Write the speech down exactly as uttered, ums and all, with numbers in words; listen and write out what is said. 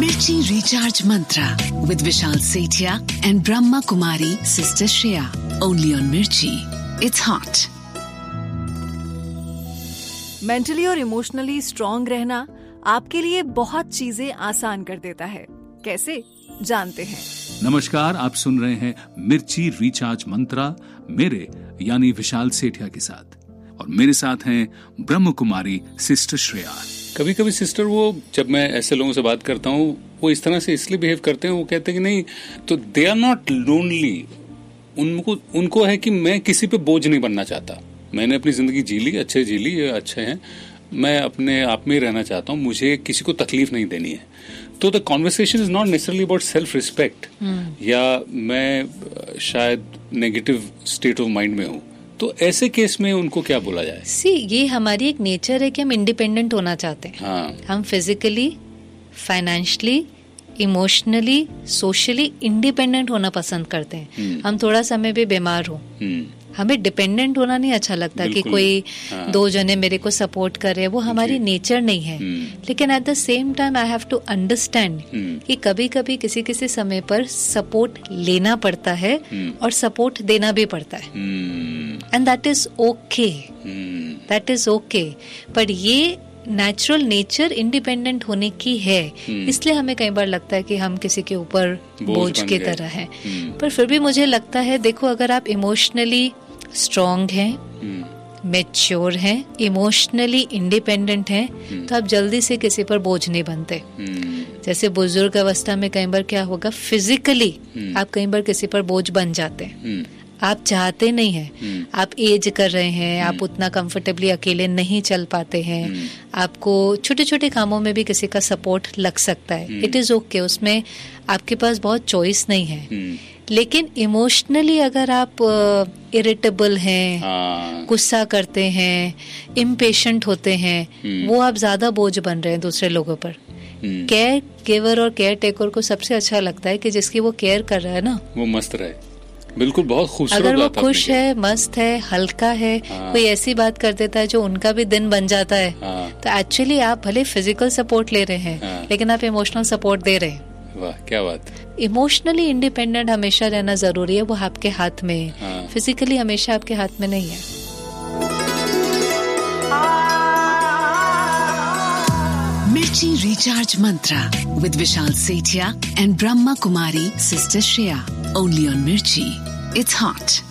Mirchi Recharge Mantra with Vishal Sethia and Brahma Kumari Sister Shreya. Only on Mirchi. It's hot. Mentally और emotionally strong रहना आपके लिए बहुत चीजें आसान कर देता है। कैसे जानते हैं? नमस्कार, आप सुन रहे हैं मिर्ची रिचार्ज मंत्रा मेरे यानी विशाल सेठिया के साथ, और मेरे साथ हैं ब्रह्म कुमारी सिस्टर श्रेया। कभी कभी सिस्टर, वो जब मैं ऐसे लोगों से बात करता हूँ, वो इस तरह से इसलिए बिहेव करते हैं, वो कहते हैं कि नहीं तो दे आर नॉट लोनली। उनको उनको है कि मैं किसी पे बोझ नहीं बनना चाहता। मैंने अपनी जिंदगी जी ली, अच्छे जी ली, अच्छे हैं, मैं अपने आप में ही रहना चाहता हूँ, मुझे किसी को तकलीफ नहीं देनी है। तो the conversation is not necessarily about self respect, या मैं शायद नेगेटिव स्टेट ऑफ माइंड में हूँ। तो ऐसे केस में उनको क्या बोला जाए? सी, ये हमारी एक नेचर है कि हम इंडिपेंडेंट होना चाहते हैं। हाँ। हम physically, financially, emotionally, socially independent होना पसंद करते हैं। हम थोड़ा समय भी बीमार हो, हमें डिपेंडेंट होना नहीं अच्छा लगता कि कोई हाँ। दो जने मेरे को सपोर्ट करे, वो हमारी नेचर नहीं है। लेकिन at the same time I have to understand कि कभी कभी किसी किसी समय पर सपोर्ट लेना पड़ता है और सपोर्ट देना भी पड़ता है, and that is okay, that is okay. पर ये नेचुरल नेचर इंडिपेंडेंट होने की है, इसलिए हमें कई बार लगता है कि हम किसी के ऊपर बोझ की तरह हैं। पर फिर भी मुझे लगता है, देखो, अगर आप इमोशनली स्ट्रॉन्ग हैं, मैच्योर हैं, इमोशनली इंडिपेंडेंट हैं, तो आप जल्दी से किसी पर बोझ नहीं बनते। जैसे बुजुर्ग अवस्था में कई बार क्या होगा, फिजिकली आप कई बार किसी पर बोझ बन जाते हैं। आप चाहते नहीं हैं, आप एज कर रहे हैं, आप उतना कंफर्टेबली अकेले नहीं चल पाते हैं, आपको छोटे छोटे कामों में भी किसी का सपोर्ट लग सकता है। इट इज ओके, उसमें आपके पास बहुत चॉइस नहीं है। लेकिन इमोशनली अगर आप इरिटेबल हैं, गुस्सा करते हैं, इम्पेशेंट होते हैं, वो आप ज्यादा बोझ बन रहे हैं दूसरे लोगों पर। केयर गिवर और केयर टेकर को सबसे अच्छा लगता है कि जिसकी वो केयर कर रहा है ना, वो मस्त रहे। बिल्कुल, बहुत खूबसूरत। अगर वो खुश है, मस्त है, हल्का है, हाँ। कोई ऐसी बात कर देता है जो उनका भी दिन बन जाता है, हाँ। तो एक्चुअली आप भले फिजिकल सपोर्ट ले रहे हैं, हाँ। लेकिन आप इमोशनल सपोर्ट दे रहे हैं। वाह, क्या बात। इमोशनली इंडिपेंडेंट हमेशा रहना जरूरी है, वो आपके हाथ में है। हाँ। फिजिकली हमेशा आपके हाथ में नहीं है। मिर्ची recharge Mantra with Vishal Sethia and Brahma Kumari Sister Shreya. Only on Mirchi. It's hot.